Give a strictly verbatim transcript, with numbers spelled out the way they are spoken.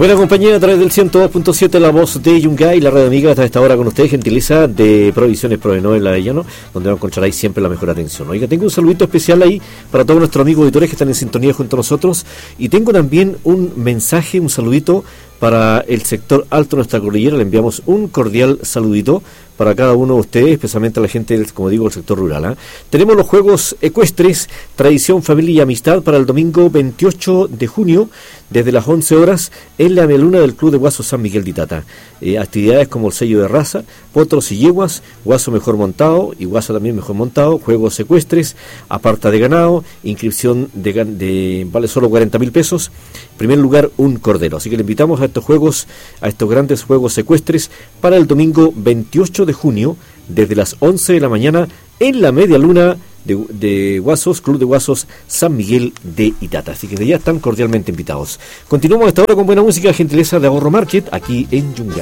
Buena compañía a través del ciento dos punto siete, la voz de Yungay, la radio amiga hasta esta hora con ustedes, gentileza de Provisiones Provenor en la Avellano, donde encontraréis siempre la mejor atención. Oiga, tengo un saludito especial ahí para todos nuestros amigos auditores que están en sintonía junto a nosotros, y tengo también un mensaje, un saludito para el sector alto de nuestra cordillera. Le enviamos un cordial saludito para cada uno de ustedes, especialmente a la gente, del, como digo, del sector rural, ¿eh? Tenemos los Juegos Ecuestres, Tradición, Familia y Amistad para el domingo veintiocho de junio, desde las once horas, en la Meluna del Club de Guaso San Miguel de Itata. Eh, actividades como el sello de raza, potros y yeguas, guaso mejor montado y guaso también mejor montado, juegos ecuestres, aparta de ganado, inscripción de, de vale solo cuarenta mil pesos, en primer lugar un cordero. Así que le invitamos a estos juegos, a estos grandes juegos ecuestres para el domingo veintiocho de junio, desde las once de la mañana, en la media luna de, de Guasos, Club de Guasos San Miguel de Itata. Así que de ya están cordialmente invitados. Continuamos hasta ahora con buena música, gentileza de Ahorro Market, aquí en Yungay.